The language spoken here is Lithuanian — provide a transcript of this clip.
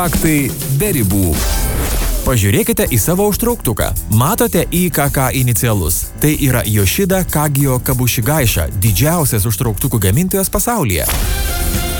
Faktai be ribų. Pažiūrėkite į savo užtrauktuką. Matote IKK inicialus. Tai yra Yoshida Kagio Kabushigaiša, didžiausias užtrauktukų gamintojas pasaulyje.